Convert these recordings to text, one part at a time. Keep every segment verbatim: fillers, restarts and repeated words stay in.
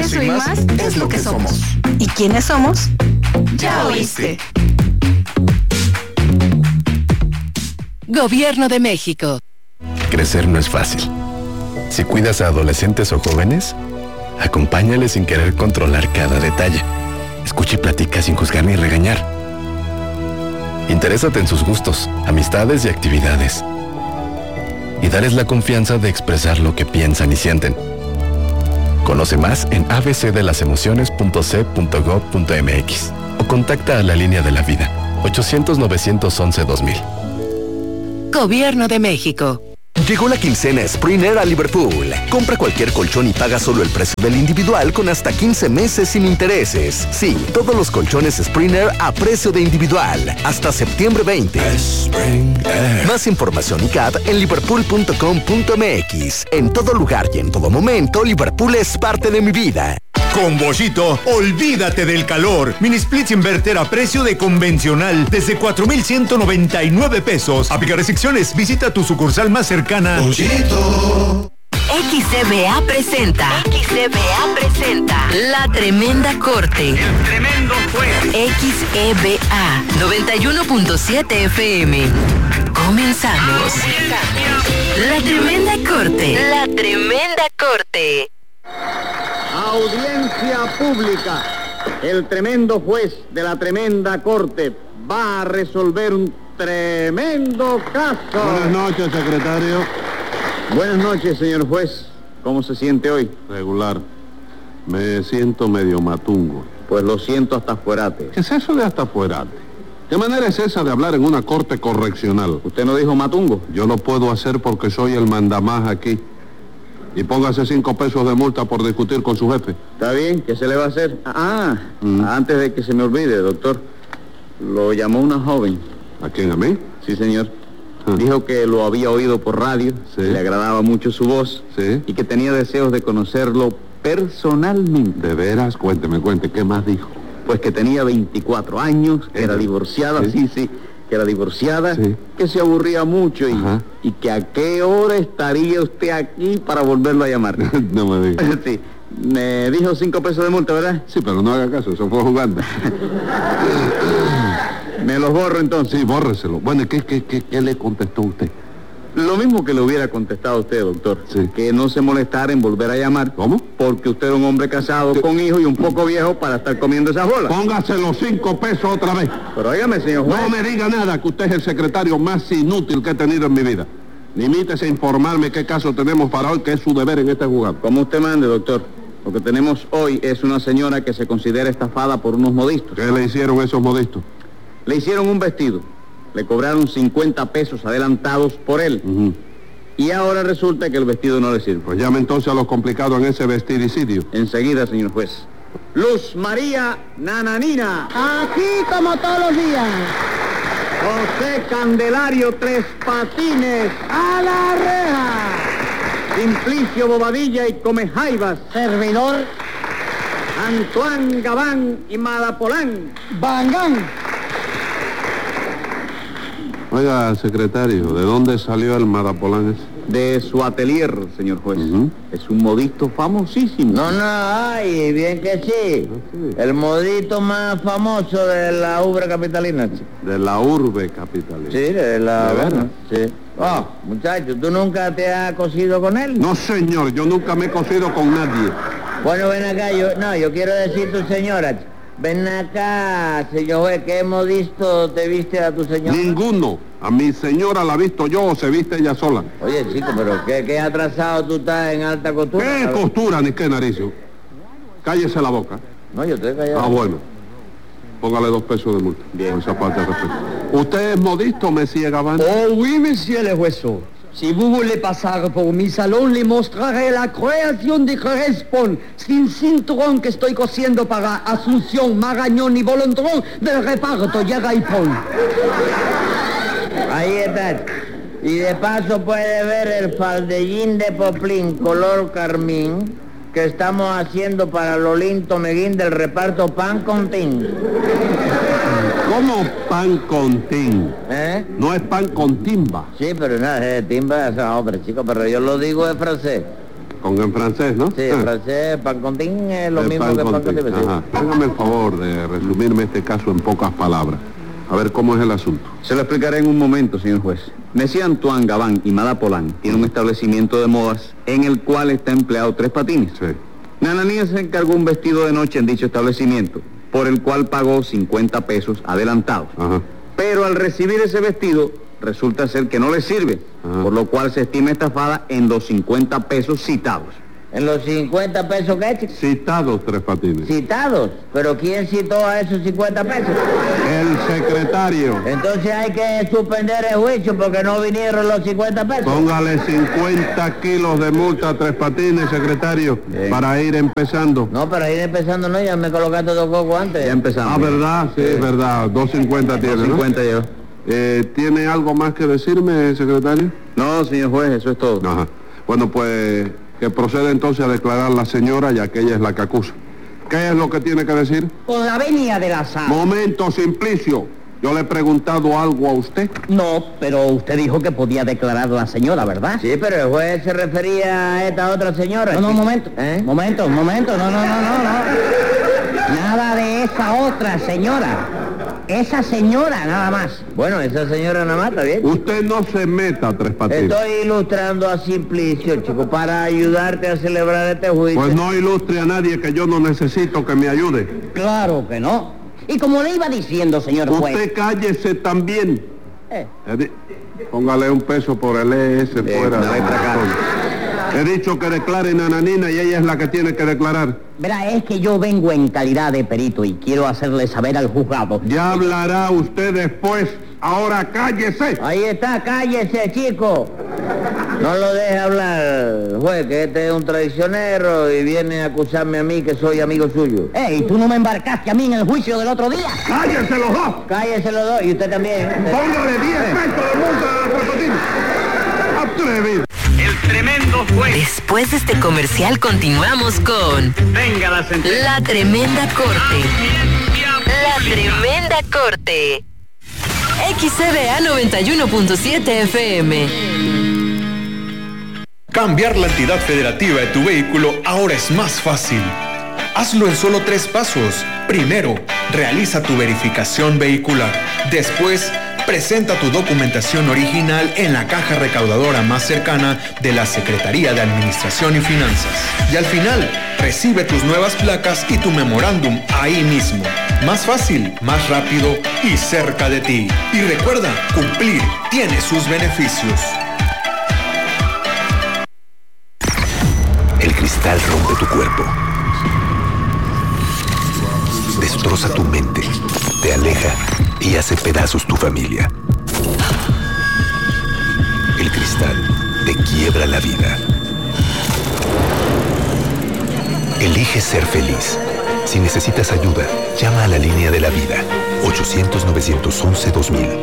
Eso y más es lo que somos. ¿Y quiénes somos? Ya oíste. Gobierno de México. Crecer no es fácil. Si cuidas a adolescentes o jóvenes, acompáñales sin querer controlar cada detalle. Escucha y platica sin juzgar ni regañar. Interésate en sus gustos, amistades y actividades. Y dales la confianza de expresar lo que piensan y sienten. Conoce más en a b c de las emociones punto c punto gov punto m x o contacta a la línea de la vida ochocientos, novecientos once, dos mil. Gobierno de México. Llegó la quincena Springer a Liverpool. Compra cualquier colchón y paga solo el precio del individual con hasta quince meses sin intereses. Sí, todos los colchones Springer a precio de individual. Hasta septiembre veinte. Springer. Más información y C A D en liverpool punto com punto m x. En todo lugar y en todo momento, Liverpool es parte de mi vida. Con Boschito, olvídate del calor. Mini splits inverter a precio de convencional desde cuatro mil ciento noventa y nueve pesos. Aplica restricciones. Visita tu sucursal más cercana. Boschito. X C B A presenta. X C B A presenta. La Tremenda Corte. El tremendo juez. X E B A noventa y uno punto siete F M. Comenzamos. La Tremenda Corte. La Tremenda Corte. Audiencia pública. El tremendo juez de la tremenda corte va a resolver un tremendo caso. Buenas noches, secretario. Buenas noches, señor juez. ¿Cómo se siente hoy? Regular. Me siento medio matungo. Pues lo siento hasta fuerate. ¿Qué es eso de hasta fuerate? ¿Qué manera es esa de hablar en una corte correccional? ¿Usted no dijo matungo? Yo lo puedo hacer porque soy el mandamás aquí. Y póngase cinco pesos de multa por discutir con su jefe. Está bien, ¿qué se le va a hacer? Ah, mm. antes de que se me olvide, doctor. Lo llamó una joven. ¿A quién, a mí? Sí, señor. Ah. Dijo que lo había oído por radio, sí. Le agradaba mucho su voz, sí. Y que tenía deseos de conocerlo personalmente. ¿De veras? Cuénteme, cuente, ¿qué más dijo? Pues que tenía veinticuatro años, que era divorciada, sí, sí, sí que era divorciada, sí. Que se aburría mucho y, y que a qué hora estaría usted aquí para volverlo a llamar. No me diga. Sí, me dijo cinco pesos de multa, ¿verdad? Sí, pero no haga caso, eso fue jugando. ¿Me los borro entonces? Sí, bórreselo. Bueno, ¿qué, qué, qué, qué le contestó usted? Lo mismo que le hubiera contestado a usted, doctor. Sí. Que no se molestara en volver a llamar. ¿Cómo? Porque usted es un hombre casado, ¿Qué? con hijos y un poco viejo para estar comiendo esas bolas. Póngase los cinco pesos otra vez. Pero óigame, señor juez. No me diga nada, que usted es el secretario más inútil que he tenido en mi vida. Limítese a informarme qué caso tenemos para hoy, que es su deber en este juzgado. Como usted mande, doctor. Lo que tenemos hoy es una señora que se considera estafada por unos modistos. ¿Qué le hicieron esos modistos? Le hicieron un vestido. Le cobraron cincuenta pesos adelantados por él. Uh-huh. Y ahora resulta que el vestido no le sirve. Pues llame entonces a los complicados en ese vestidicidio. Enseguida, señor juez. Luz María Nananina. Aquí como todos los días. José Candelario Tres Patines. A la reja. Simplicio Bobadilla y Comejaivas. Servidor. Antoine Gabán y Madapolán. Bangán. Oiga, secretario, ¿de dónde salió el Madapolán ese? De su atelier, señor juez. Uh-huh. Es un modisto famosísimo. No, no, ay, bien que sí. Ah, sí. El modito más famoso de la urbe capitalina, chico. De la urbe capitalina. Sí, de la... ¿De verdad? Sí. Oh, muchacho, ¿tú nunca te has cosido con él? No, señor, yo nunca me he cosido con nadie. Bueno, ven acá, yo... No, yo quiero decir tu señora, chico. Ven acá, señor juez, ¿qué modisto te viste a tu señora? Ninguno. A mi señora la visto yo o se viste ella sola. Oye, chico, pero ¿qué, qué atrasado tú estás en alta costura? ¿Qué costura ni qué naricio? Cállese la boca. No, yo estoy callado. Ah, bueno. Póngale dos pesos de multa. Bien. Por esa parte de respeto. ¿Usted es modisto, monsieur Gabán? Oh, oui, monsieur le juezo. Si vous voulez pasar por mi salón, le mostraré la creación de Crespon sin cinturón que estoy cosiendo para Asunción, Marañón y Bolondrón del reparto Llega y Pon. Ahí está. Y de paso puede ver el faldellín de poplín color carmín que estamos haciendo para Lolín Tomeguín del reparto Pan con Tin. ¿Cómo pan con tin? ¿Eh? No es pan con timba. Sí, pero nada, es timba, esa hombre, chico, pero yo lo digo en francés. Con en francés, ¿no? Sí, en francés, pancontín es lo mismo que pancontín. Sí. Hágame el favor de resumirme este caso en pocas palabras. A ver cómo es el asunto. Se lo explicaré en un momento, señor juez. Monsieur Antoine Gabán y Mada Polán tiene un establecimiento de modas en el cual está empleado Tres Patines. Sí. Nananina se encargó un vestido de noche en dicho establecimiento, por el cual pagó cincuenta pesos adelantados. Ajá. Pero al recibir ese vestido, resulta ser que no le sirve, Ajá. por lo cual se estima estafada en los cincuenta pesos citados. ¿En los cincuenta pesos qué, chico? Citados, Tres Patines. ¿Citados? ¿Pero quién citó a esos cincuenta pesos? El secretario. Entonces hay que suspender el juicio porque no vinieron los cincuenta pesos. Póngale cincuenta kilos de multa a Tres Patines, secretario, Bien. para ir empezando. No, para ir empezando no, ya me colocaste dos cocos antes. Ya empezamos. Ah, ¿verdad? Sí, es verdad. dos cincuenta tiene, ¿no? cincuenta lleva. Eh, ¿Tiene algo más que decirme, secretario? No, señor juez, eso es todo. Ajá. Bueno, pues que proceda entonces a declarar la señora, ya que ella es la que acusa. ¿Qué es lo que tiene que decir? Con la venia de la sala. Momento, Simplicio. Yo le he preguntado algo a usted. No, pero usted dijo que podía declarar la señora, ¿verdad? Sí, pero el juez se refería a esta otra señora. No, no, un momento. ¿Eh? Momento, un momento. No, no, no, no, no. Nada de esa otra señora. Esa señora, nada más. Bueno, esa señora nada más, ¿está bien? Usted no se meta, Tres Patines. Estoy ilustrando a Simplicio, chico, para ayudarte a celebrar este juicio. Pues no ilustre a nadie, que yo no necesito que me ayude. Claro que no. Y como le iba diciendo, señor juez... Usted cállese también. Eh. He di- Póngale un peso por el E S Bien, fuera. dale para acá. He dicho que declare Nananina y ella es la que tiene que declarar. Verá, es que yo vengo en calidad de perito y quiero hacerle saber al juzgado... Ya hablará usted después. Ahora cállese. Ahí está, cállese, chico. No lo deje hablar, juez, que este es un traicionero y viene a acusarme a mí que soy amigo suyo. Ey, ¿tú no me embarcaste a mí en el juicio del otro día? ¡Cállese los dos! Cállese los dos, y usted también. Póngale diez pesos de multa a Tres Patines. Atrevido. El tremendo juez. Después de este comercial continuamos con Venga la sentencia. La Tremenda Corte. La Tremenda Corte. X C B A noventa y uno punto siete F M. Cambiar la entidad federativa de tu vehículo ahora es más fácil. Hazlo en solo tres pasos. Primero, realiza tu verificación vehicular. Después, presenta tu documentación original en la caja recaudadora más cercana de la Secretaría de Administración y Finanzas. Y al final, recibe tus nuevas placas y tu memorándum ahí mismo. Más fácil, más rápido y cerca de ti. Y recuerda, cumplir tiene sus beneficios. El cristal rompe tu cuerpo. Destroza tu mente, te aleja y hace pedazos tu familia. El cristal te quiebra la vida. Elige ser feliz. Si necesitas ayuda, llama a la línea de la vida. ochocientos, novecientos once, dos mil.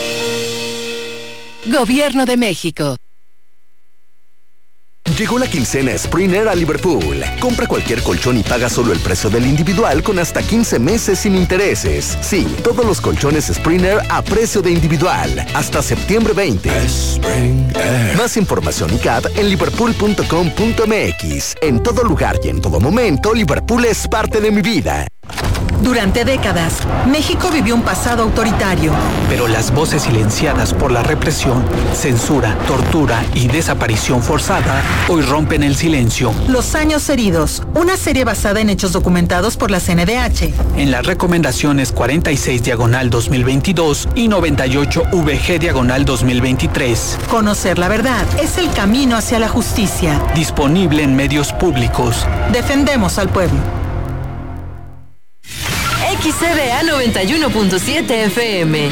Gobierno de México. Llegó la quincena Springer a Liverpool. Compra cualquier colchón y paga solo el precio del individual con hasta quince meses sin intereses. Sí, todos los colchones Springer a precio de individual. Hasta septiembre veinte. Más información y C A D en liverpool punto com punto m x. En todo lugar y en todo momento, Liverpool es parte de mi vida. Durante décadas, México vivió un pasado autoritario. Pero las voces silenciadas por la represión, censura, tortura y desaparición forzada hoy rompen el silencio. Los años heridos, una serie basada en hechos documentados por la C N D H. En las recomendaciones cuarenta y seis diagonal dos mil veintidós y noventa y ocho V G diagonal dos mil veintitrés. Conocer la verdad es el camino hacia la justicia. Disponible en medios públicos. Defendemos al pueblo. X C B A noventa y uno punto siete F M.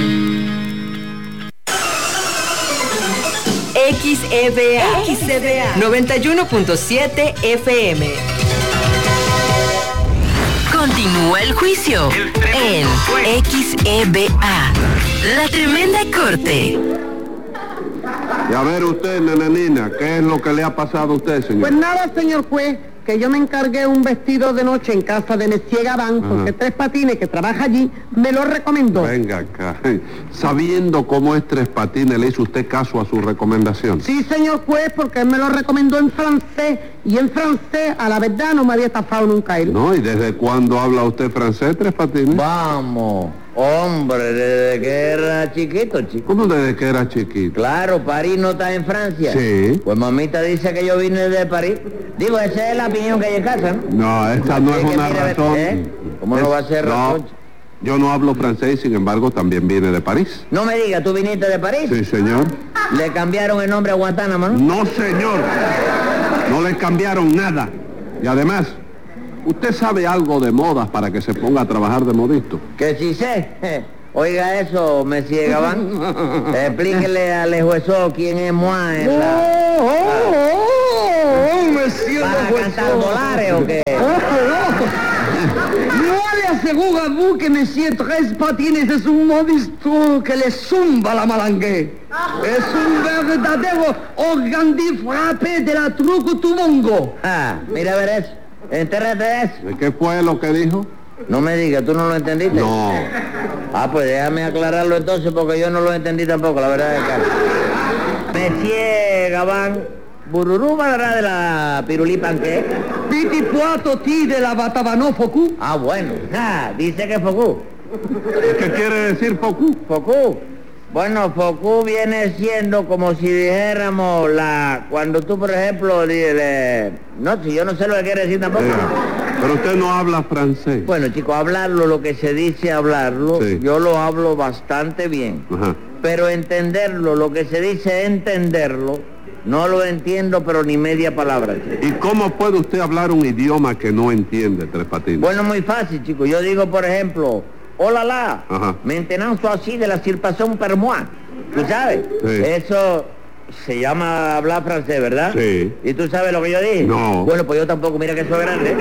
X E B A. X E B A noventa y uno punto siete F M. Continúa el juicio en X E B A. La Tremenda Corte. Y a ver usted, Nananina, ¿qué es lo que le ha pasado a usted, señor? Pues nada, señor juez, que yo me encargué un vestido de noche en casa de Monsieur Gabán, porque Tres Patines, que trabaja allí, me lo recomendó. Venga acá. Sabiendo cómo es Tres Patines, ¿le hizo usted caso a su recomendación? Sí, señor juez, porque él me lo recomendó en francés, y en francés, a la verdad, no me había estafado nunca él. No, ¿y desde cuándo habla usted francés, Tres Patines? Vamos, hombre, desde que era chiquito, chico. ¿Cómo desde que era chiquito? Claro, París no está en Francia. Sí. Pues mamita dice que yo vine de París. Digo, esa es la opinión que hay en casa, ¿no? No, esa no es que una mira, razón. ¿eh? ¿Cómo no va a ser no, razón? Yo no hablo francés, sin embargo, también vine de París. No me diga, ¿tú viniste de París? Sí, señor. ¿Le cambiaron el nombre a Guantánamo, no? No, señor. No le cambiaron nada. Y además, ¿usted sabe algo de modas para que se ponga a trabajar de modisto? Que si sé. Oiga eso, Monsieur Gabán. Explíquele a Le Hueso quién es moi en la... ¡Oh, oh, oh, oh, Monsieur ¿Para Le cantar Hueso! dólares o qué? Yo le aseguro a vous que Monsieur Tres Patines es un modisto que le zumba la malangue. Es un verdadero organdí frappé de la truco tumongo. Ah, mira a ver eso. Entérrate de eso. ¿De qué fue lo que dijo? No me digas, ¿tú no lo entendiste? No. Ah, pues déjame aclararlo entonces porque yo no lo entendí tampoco, la verdad es que... Monsieur Gabán, bururú balará de la pirulí panqué. Piti puato ti de la batabanó focú. Ah, bueno. Ah, dice que focú. ¿Qué quiere decir focú? Focú. Bueno, focú viene siendo como si dijéramos la... Cuando tú, por ejemplo, dile... No, si yo no sé lo que quiere decir tampoco. Eh, pero usted no habla francés. Bueno, chicos, hablarlo, lo que se dice hablarlo, Sí. yo lo hablo bastante bien. Ajá. Pero entenderlo, lo que se dice entenderlo, no lo entiendo, pero ni media palabra, chico. ¿Y cómo puede usted hablar un idioma que no entiende, Tres Patines? Bueno, muy fácil, chicos. Yo digo, por ejemplo, hola la, Ajá. maintenance así de la cirpación per moi. ¿Tú sabes? Sí. Eso se llama hablar francés, ¿verdad? Sí. ¿Y tú sabes lo que yo dije? No. Bueno, pues yo tampoco, mira que eso es grande.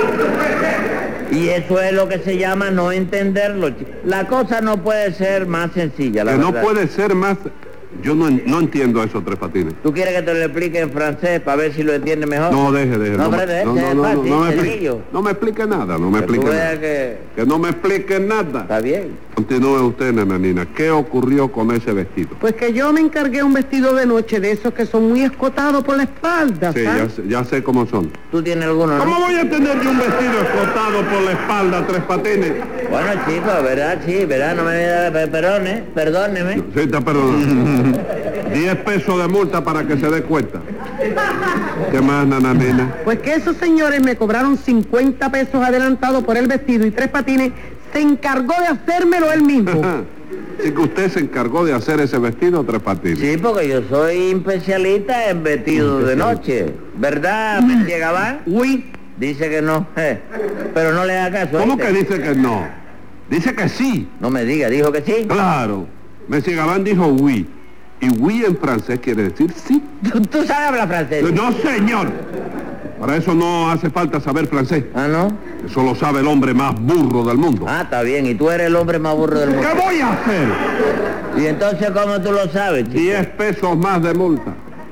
Y eso es lo que se llama no entenderlo, chico. La cosa no puede ser más sencilla, la Que no verdad. puede ser más... Yo no, no entiendo eso, Tres Patines. ¿Tú quieres que te lo explique en francés para ver si lo entiende mejor? No, deje, deje. No, me- pero ese no, es no, no, fácil, no me sencillo. explique, no me explique nada, no me Que tú explique veas nada. que... Que no me explique nada. Está bien. Continúe usted, nananina. ¿Qué ocurrió con ese vestido? Pues que yo me encargué un vestido de noche de esos que son muy escotados por la espalda, Sí, ¿sabes? ya sé, ya sé cómo son. ¿Tú tienes alguno, no? ¿Cómo voy a tener yo un vestido escotado por la espalda, Tres Patines? Bueno, chicos, ¿verdad? Sí, ¿verdad? No me pe- perdone, perdóneme. Sí, está perdonando. Diez pesos de multa para que se dé cuenta. ¿Qué más, nananina? Pues que esos señores me cobraron cincuenta pesos adelantados por el vestido y Tres Patines se encargó de hacérmelo él mismo. Así que usted se encargó de hacer ese vestido, Tres Patines. Sí, porque yo soy especialista en vestidos de noche. ¿Verdad, Monsieur Gabán? Uy. Dice que no. eh. Pero no le haga caso. ¿Cómo ¿oíste? que dice que no? Dice que sí. No me diga, dijo que sí. Claro. Monsieur Gabán dijo oui. Y oui en francés quiere decir sí. ¿Tú, tú sabes hablar francés? No, señor. Para eso no hace falta saber francés. Ah, ¿no? Eso lo sabe el hombre más burro del mundo. Ah, está bien. Y tú eres el hombre más burro del mundo. ¿Qué voy a hacer? ¿Y entonces cómo tú lo sabes, chico? Diez pesos más de multa.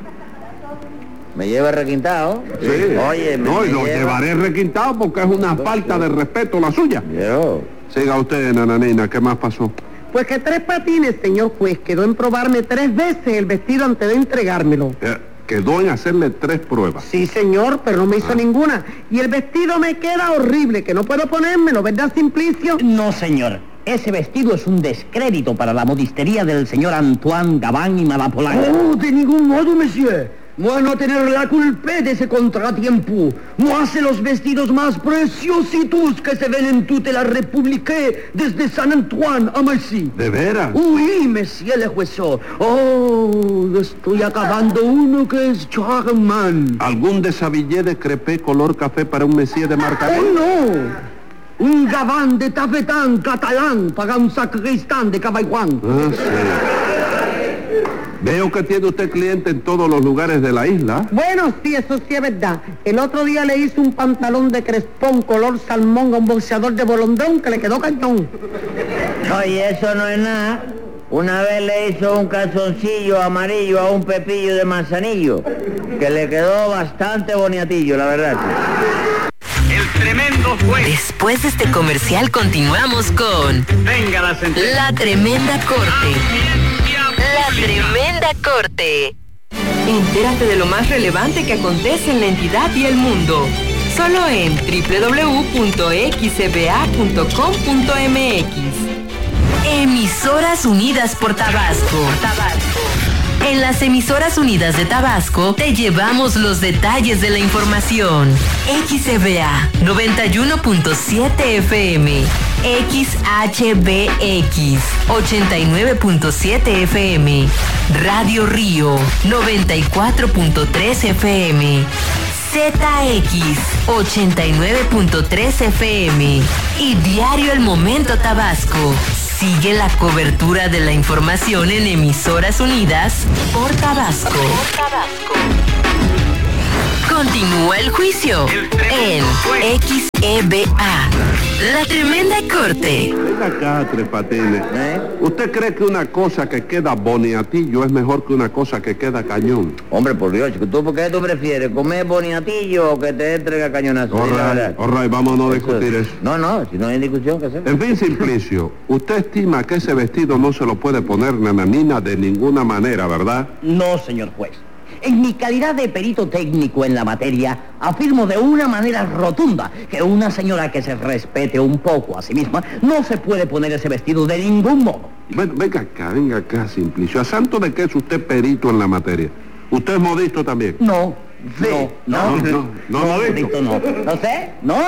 ¿Me lleva requintado? Sí. Oye, me, No, y me lo lleva... llevaré requintado porque es una falta de respeto la suya. Yo. Siga usted, nananina, ¿qué más pasó? Pues que Tres Patines, señor juez, quedó en probarme tres veces el vestido antes de entregármelo. Eh, quedó en hacerle tres pruebas. Sí, señor, pero no me hizo Ah. ninguna. Y el vestido me queda horrible, que no puedo ponérmelo, ¿verdad, Simplicio? No, señor. Ese vestido es un descrédito para la modistería del señor Antoine Gabán y Malapolán. Oh, de ningún modo, monsieur. Moi no tener la culpa de ese contratiempo. Moi hace los vestidos más preciositos que se ven en toda la República, desde San Antoine a Messi. ¿De veras? Oui, monsieur le juezo. Oh, estoy acabando uno que es charmant. ¿Algún deshabillé de crepé color café para un mesías de marca? Oh, no. Un gabán de tafetán catalán para un sacristán de Cabaiguán. Ah, sí. Veo que tiene usted cliente en todos los lugares de la isla. Bueno, sí, eso sí es verdad. El otro día le hice un pantalón de crespón color salmón a un boxeador de bolondrón que le quedó cañón. No, y eso no es nada. Una vez le hizo un calzoncillo amarillo a un pepillo de manzanillo, que le quedó bastante boniatillo, la verdad. El tremendo juez. Después de este comercial continuamos con... Venga la sentencia. La Tremenda Corte. La Tremenda Corte. Entérate de lo más relevante que acontece en la entidad y el mundo. Solo en doble u doble u doble u punto equis ce be a punto com punto eme equis. Emisoras Unidas por Tabasco. Tabasco. En las Emisoras Unidas de Tabasco te llevamos los detalles de la información. X C B A noventa y uno punto siete F M, X H B X ochenta y nueve punto siete F M, Radio Río noventa y cuatro punto tres F M, Z X ochenta y nueve punto tres F M y Diario El Momento Tabasco. Sigue la cobertura de la información en Emisoras Unidas por Tabasco. Continúa el juicio en X E B A. La Tremenda Corte. Venga acá, Tres Patines. ¿Eh? ¿Usted cree que una cosa que queda boniatillo es mejor que una cosa que queda cañón? Hombre, por Dios, chico, ¿tú por qué tú prefieres? ¿Comer boniatillo o que te entregue cañonazo? All right, all right, vamos a no discutir eso. No, no, si no hay discusión, ¿qué hacer? En fin, Simplicio, usted estima que ese vestido no se lo puede poner nananina de ninguna manera, ¿verdad? No, señor juez. En mi calidad de perito técnico en la materia, afirmo de una manera rotunda que una señora que se respete un poco a sí misma no se puede poner ese vestido de ningún modo. Bueno, venga acá, venga acá, Simplicio. ¿A santo de qué es usted perito en la materia? ¿Usted es modisto también? No, sí. no, no, no, no, no, no modisto no. ¿No sé? ¿No?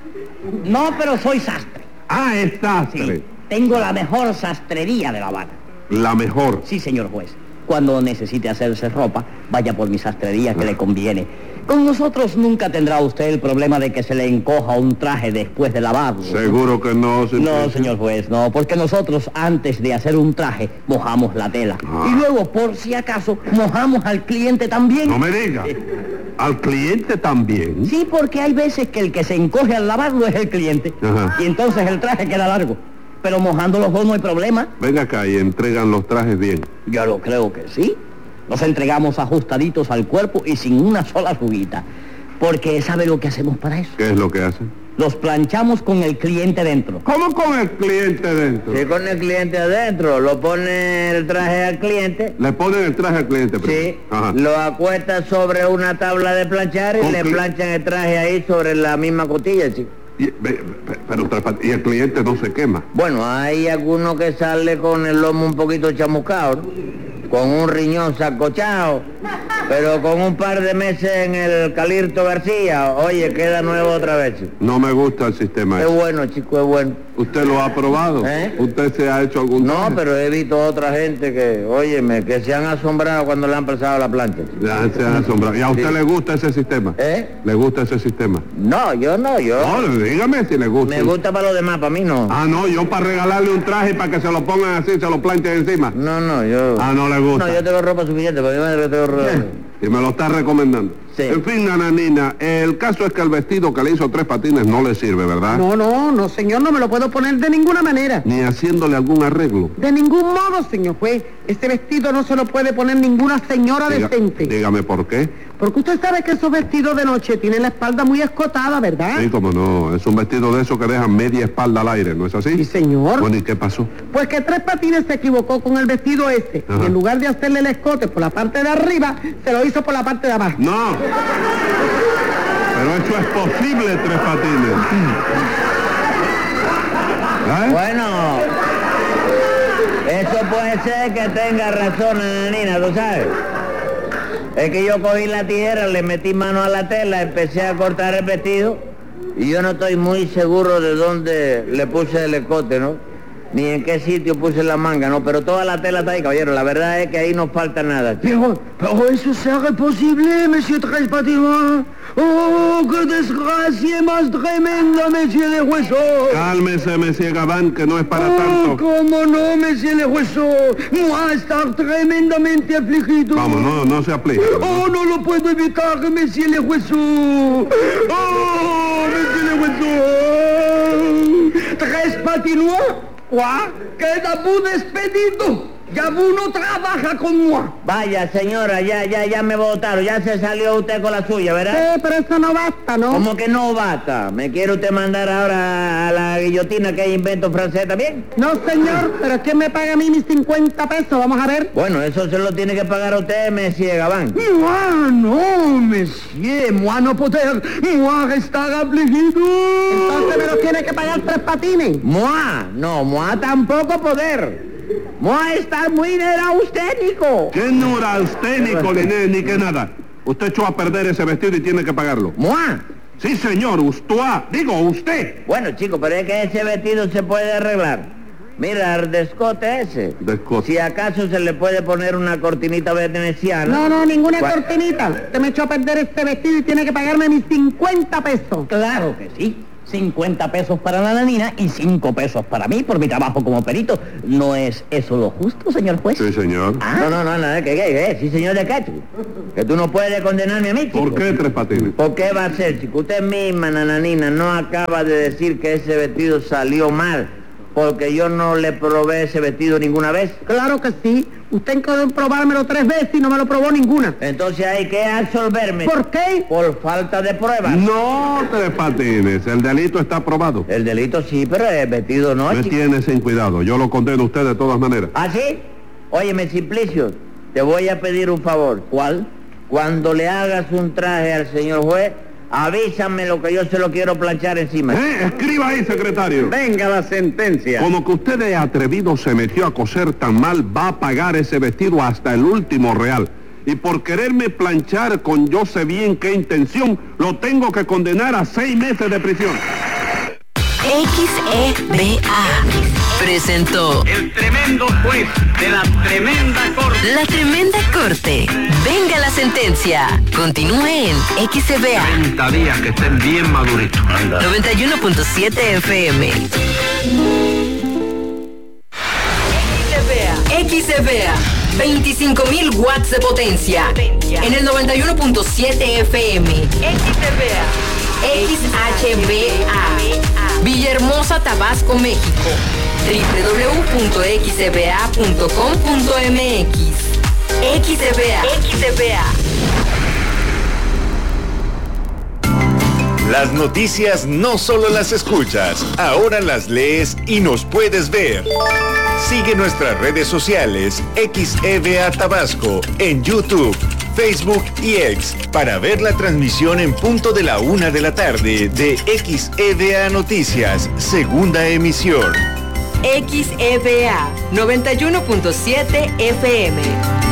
No, pero soy sastre. Ah, es sastre. Sí, tengo la mejor sastrería de La Habana. ¿La mejor? Sí, señor juez. Cuando necesite hacerse ropa, vaya por mi sastrería que le conviene. Con nosotros nunca tendrá usted el problema de que se le encoja un traje después de lavarlo. Seguro que no, señor. No, señor juez, no, porque nosotros antes de hacer un traje mojamos la tela. Ah. Y luego, por si acaso, mojamos al cliente también. No me diga. ¿Al cliente también? Sí, porque hay veces que el que se encoge al lavarlo es el cliente. Ajá. Y entonces el traje queda largo. Pero mojando los dos no hay problema. Venga acá y entregan los trajes bien. Yo lo creo que sí. Los entregamos ajustaditos al cuerpo y sin una sola arruguita. Porque ¿sabe lo que hacemos para eso? ¿Qué es lo que hacen? Los planchamos con el cliente dentro. ¿Cómo con el cliente dentro? Sí, con el cliente adentro. Lo pone el traje al cliente. ¿Le ponen el traje al cliente primero? Sí. Ajá. Lo acuesta sobre una tabla de planchar y le planchan el traje ahí sobre la misma costilla, chico. Y, pero, y el cliente no se quema. Bueno, hay alguno que sale con el lomo un poquito chamuscado, ¿no? Con un riñón sacochado, pero con un par de meses en el Calirto García, oye, queda nuevo otra vez. No me gusta el sistema. Es bueno, chico, es bueno. ¿Usted lo ha probado? ¿Eh? ¿Usted se ha hecho algún No, traje? pero he visto otra gente que, óyeme, que se han asombrado cuando le han pasado la plancha. Chico. Ya se han asombrado. ¿Y a usted sí. le gusta ese sistema? ¿Eh? ¿Le gusta ese sistema? No, yo no, yo... No, dígame si le gusta. Me gusta para los demás, para mí no. Ah, no, yo para regalarle un traje para que se lo pongan así, se lo planchen encima. No, no, yo... Ah, no le gusta. No, yo tengo ropa suficiente, para mi madre tengo ropa. Y me lo está recomendando. Sí. En fin, nananina, el caso es que el vestido que le hizo Tres Patines no le sirve, ¿verdad? No, no, no, señor, no me lo puedo poner de ninguna manera. Ni haciéndole algún arreglo. De ningún modo, señor juez. Este vestido no se lo puede poner ninguna señora Diga, decente. Dígame por qué. Porque usted sabe que esos vestidos de noche tienen la espalda muy escotada, ¿verdad? Sí, como no. Es un vestido de esos que dejan media espalda al aire, ¿no es así? Sí, señor. Bueno, ¿y qué pasó? Pues que Tres Patines se equivocó con el vestido este. Ajá. Y en lugar de hacerle el escote por la parte de arriba, se lo hizo por la parte de abajo. No. Pero eso es posible, Tres Patines. ¿Eh? Bueno, eso puede ser que tenga razón, Nananina, ¿tú sabes? Es que yo cogí la tijera, le metí mano a la tela, empecé a cortar el vestido y yo no estoy muy seguro de dónde le puse el escote, ¿no? Ni en qué sitio puse la manga, ¿no? Pero toda la tela está ahí, caballero. La verdad es que ahí no falta nada. Pero, pero eso será posible, monsieur Tres Patines. ¡Oh, qué desgracia más tremenda, monsieur Le Hueso! Cálmese, monsieur Gabán, que no es para oh, tanto. ¿Cómo no, monsieur Le Hueso? Moi, estar tremendamente afligido. Vamos, no, no se aplique. ¡Oh, no lo puedo evitar, monsieur Le Hueso! ¡Oh, monsieur Le Hueso! Tres Patines, ¿cuá? Queda muy despedido. Ya vos no trabaja con moi. Vaya, señora, ya, ya, ya me votaron, ya se salió usted con la suya, ¿verdad? Sí, pero eso no basta, ¿no? ¿Cómo que no basta? ¿Me quiere usted mandar ahora a la guillotina que es invento francés también? No, señor, pero ¿quién me paga a mí mis cincuenta pesos? Vamos a ver. Bueno, eso se lo tiene que pagar a usted, Monsieur Gabán. Moi, no, monsieur, moi no poder, moi estar afligido. Entonces me lo tiene que pagar Tres Patines. Moi, no, moi tampoco poder. Moi estar muy neurasténico. ¿Qué neurasténico ni, ni que nada? Usted echó a perder ese vestido y tiene que pagarlo. ¿Moi? Sí, señor, usted. Digo, usted. Bueno, chico, pero es que ese vestido se puede arreglar. Mira, el descote ese. Descote. Si acaso se le puede poner una cortinita veneciana. No, no, ninguna ¿Cuál? cortinita. Usted me echó a perder este vestido y tiene que pagarme mis cincuenta pesos. Claro que sí. cincuenta pesos para la nanina y cinco pesos para mí por mi trabajo como perito. ¿No es eso lo justo, señor juez? Sí, señor. ¿Ah? No, no, no, nada, que, que, que, sí, señor de qué, chico. Que tú no puedes condenarme a mí, chico. ¿Por qué, Tres Patines? ¿Por qué va a ser, chico? Usted misma, nananina, no acaba de decir que ese vestido salió mal porque yo no le probé ese vestido ninguna vez. Claro que sí. Usted quedó en probármelo tres veces y no me lo probó ninguna. Entonces hay que absolverme. ¿Por qué? Por falta de pruebas. No, Tres Patines, el delito está aprobado. El delito sí, pero el vestido no. Me chico. tiene sin cuidado, yo lo condeno a usted de todas maneras. ¿Ah, sí? Óyeme, Simplicio, te voy a pedir un favor. ¿Cuál? Cuando le hagas un traje al señor juez, avísame lo que yo se lo quiero planchar encima. ¿Eh? Escriba ahí, secretario. Venga la sentencia. Como que usted de atrevido se metió a coser tan mal, va a pagar ese vestido hasta el último real. Y por quererme planchar con yo sé bien qué intención, lo tengo que condenar a seis meses de prisión. X E B A presentó El tremendo juez de la tremenda corte. La Tremenda Corte. Venga la sentencia. Continúe en X E B A treinta días que estén bien maduritos. Anda. noventa y uno punto siete F M. X E B A. X E B A. veinticinco mil watts de potencia. En el noventa y uno punto siete F M. X E B A. X H B A. Villahermosa, Tabasco, México. doble u doble u doble u punto x e b a punto com punto m x. X E B A. X E B A. Las noticias no solo las escuchas, ahora las lees y nos puedes ver. Sigue nuestras redes sociales X E B A Tabasco en YouTube, Facebook y X para ver la transmisión en punto de la una de la tarde de X E B A Noticias, segunda emisión. X E B A noventa y uno punto siete F M.